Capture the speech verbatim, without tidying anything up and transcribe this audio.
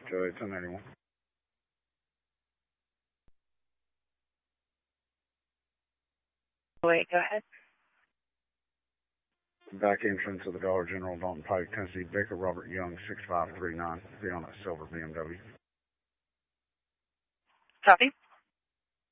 two eight ten eighty-one. Wait, go ahead. Back entrance of the Dollar General, Dalton Pike, Tennessee. Baker Robert Young, six five three nine. Be on a silver B M W. Copy.